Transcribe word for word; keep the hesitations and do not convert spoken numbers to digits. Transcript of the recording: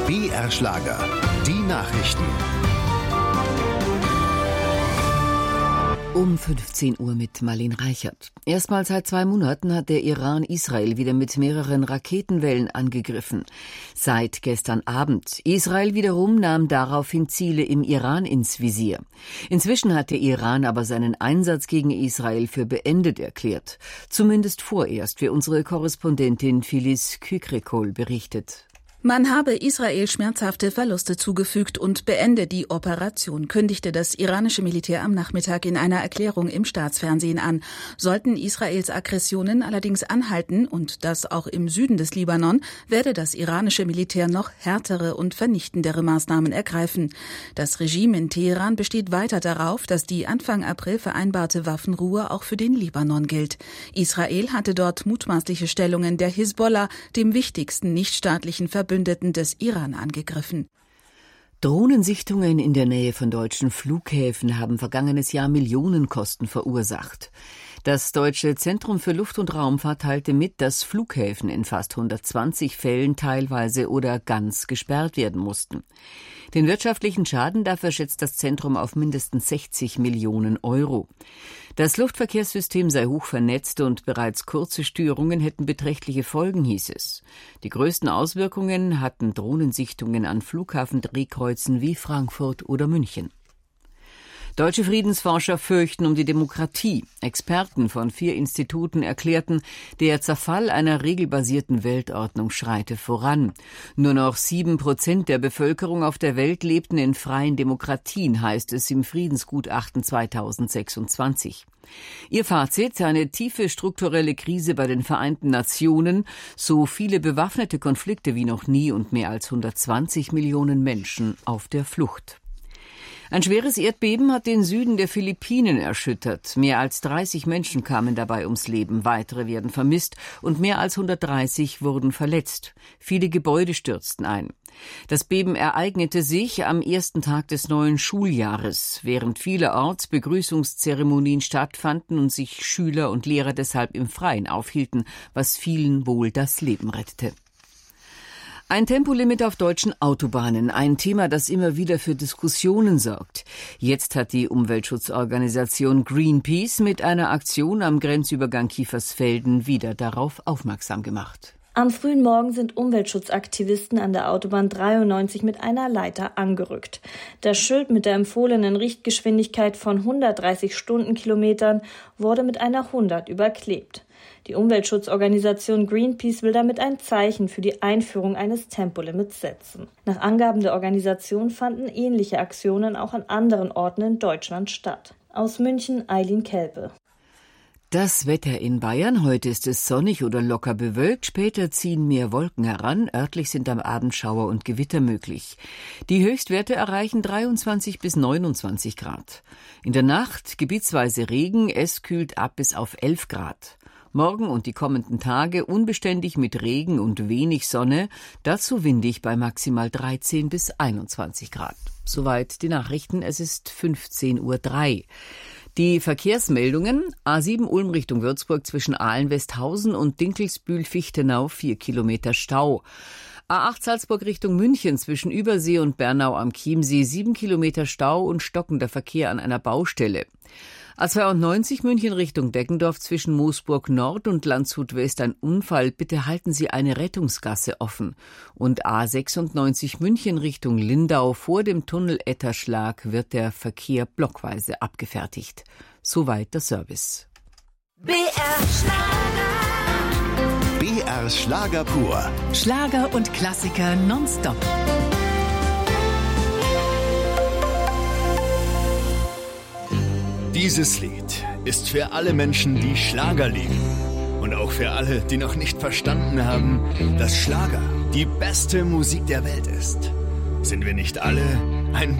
B R Schlager, die Nachrichten. Um fünfzehn Uhr mit Marlene Reichert. Erstmals seit zwei Monaten hat der Iran Israel wieder mit mehreren Raketenwellen angegriffen. Seit gestern Abend. Israel wiederum nahm daraufhin Ziele im Iran ins Visier. Inzwischen hat der Iran aber seinen Einsatz gegen Israel für beendet erklärt. Zumindest vorerst, wie unsere Korrespondentin Filiz Kükrikol berichtet. Man habe Israel schmerzhafte Verluste zugefügt und beende die Operation, kündigte das iranische Militär am Nachmittag in einer Erklärung im Staatsfernsehen an. Sollten Israels Aggressionen allerdings anhalten, und das auch im Süden des Libanon, werde das iranische Militär noch härtere und vernichtendere Maßnahmen ergreifen. Das Regime in Teheran besteht weiter darauf, dass die Anfang April vereinbarte Waffenruhe auch für den Libanon gilt. Israel hatte dort mutmaßliche Stellungen der Hisbollah, dem wichtigsten nichtstaatlichen Verbündeten des Iran, angegriffen. Drohnensichtungen in der Nähe von deutschen Flughäfen haben vergangenes Jahr Millionenkosten verursacht. Das Deutsche Zentrum für Luft- und Raumfahrt teilte mit, dass Flughäfen in fast hundertzwanzig Fällen teilweise oder ganz gesperrt werden mussten. Den wirtschaftlichen Schaden dafür schätzt das Zentrum auf mindestens sechzig Millionen Euro. Das Luftverkehrssystem sei hoch vernetzt und bereits kurze Störungen hätten beträchtliche Folgen, hieß es. Die größten Auswirkungen hatten Drohnensichtungen an Flughafendrehkreuzen wie Frankfurt oder München. Deutsche Friedensforscher fürchten um die Demokratie. Experten von vier Instituten erklärten, der Zerfall einer regelbasierten Weltordnung schreite voran. Nur noch sieben Prozent der Bevölkerung auf der Welt lebten in freien Demokratien, heißt es im Friedensgutachten zweitausendsechsundzwanzig. Ihr Fazit: eine tiefe strukturelle Krise bei den Vereinten Nationen, so viele bewaffnete Konflikte wie noch nie und mehr als hundertzwanzig Millionen Menschen auf der Flucht. Ein schweres Erdbeben hat den Süden der Philippinen erschüttert. Mehr als dreißig Menschen kamen dabei ums Leben, weitere werden vermisst und mehr als hundertdreißig wurden verletzt. Viele Gebäude stürzten ein. Das Beben ereignete sich am ersten Tag des neuen Schuljahres, während vielerorts Begrüßungszeremonien stattfanden und sich Schüler und Lehrer deshalb im Freien aufhielten, was vielen wohl das Leben rettete. Ein Tempolimit auf deutschen Autobahnen, ein Thema, das immer wieder für Diskussionen sorgt. Jetzt hat die Umweltschutzorganisation Greenpeace mit einer Aktion am Grenzübergang Kiefersfelden wieder darauf aufmerksam gemacht. Am frühen Morgen sind Umweltschutzaktivisten an der Autobahn dreiundneunzig mit einer Leiter angerückt. Das Schild mit der empfohlenen Richtgeschwindigkeit von hundertdreißig Stundenkilometern wurde mit einer hundert überklebt. Die Umweltschutzorganisation Greenpeace will damit ein Zeichen für die Einführung eines Tempolimits setzen. Nach Angaben der Organisation fanden ähnliche Aktionen auch an anderen Orten in Deutschland statt. Aus München, Eileen Kelpe. Das Wetter in Bayern: heute ist es sonnig oder locker bewölkt, später ziehen mehr Wolken heran, örtlich sind am Abend Schauer und Gewitter möglich. Die Höchstwerte erreichen dreiundzwanzig bis neunundzwanzig Grad. In der Nacht gebietsweise Regen, es kühlt ab bis auf elf Grad. Morgen und die kommenden Tage unbeständig mit Regen und wenig Sonne, dazu windig bei maximal dreizehn bis einundzwanzig Grad. Soweit die Nachrichten, es ist fünfzehn Uhr drei. Die Verkehrsmeldungen: A sieben Ulm Richtung Würzburg zwischen Ahlen-Westhausen und Dinkelsbühl-Fichtenau vier Kilometer Stau. A acht Salzburg Richtung München zwischen Übersee und Bernau am Chiemsee sieben Kilometer Stau und stockender Verkehr an einer Baustelle. A zweiundneunzig München Richtung Deggendorf zwischen Moosburg Nord und Landshut West ein Unfall. Bitte halten Sie eine Rettungsgasse offen. Und A sechsundneunzig München Richtung Lindau vor dem Tunnel Etterschlag wird der Verkehr blockweise abgefertigt. Soweit der Service. B R Schlager. B R Schlager pur. Schlager und Klassiker nonstop. Dieses Lied ist für alle Menschen, die Schlager lieben. Und auch für alle, die noch nicht verstanden haben, dass Schlager die beste Musik der Welt ist. Sind wir nicht alle ein